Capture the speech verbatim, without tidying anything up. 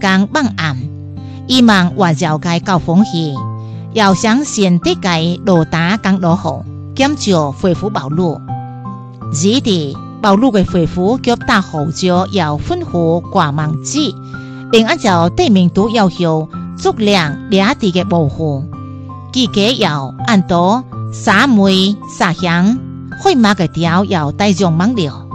工傍暗，伊望活绕该高风气，要想先得该落打刚落后，减少恢复暴露。二地暴露的恢复及大后就要吩咐挂网址，并按照地名图要求足量两地的保护。记者要按多三枚三香，会马个条要带上网了。